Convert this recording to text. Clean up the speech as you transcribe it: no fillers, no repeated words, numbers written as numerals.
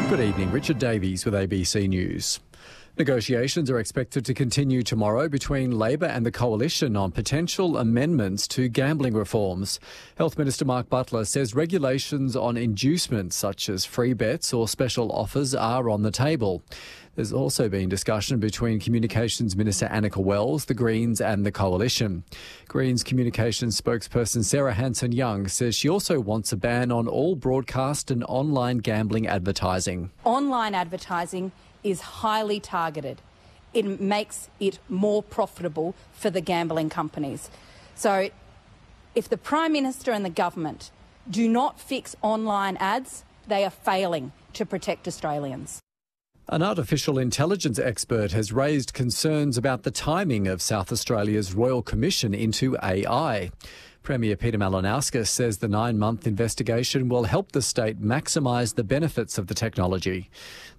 Good evening, Richard Davies with ABC News. Negotiations are expected to continue tomorrow between Labor and the Coalition on potential amendments to gambling reforms. Health Minister Mark Butler says regulations on inducements such as free bets or special offers are on the table. There's also been discussion between Communications Minister Annika Wells, the Greens and the Coalition. Greens Communications spokesperson Sarah Hanson-Young says she also wants a ban on all broadcast and online gambling advertising. Online advertising is highly targeted. It makes it more profitable for the gambling companies. So if the Prime Minister and the government do not fix online ads, they are failing to protect Australians. An artificial intelligence expert has raised concerns about the timing of South Australia's Royal Commission into AI. Premier Peter Malinauskas says the 9-month investigation will help the state maximise the benefits of the technology.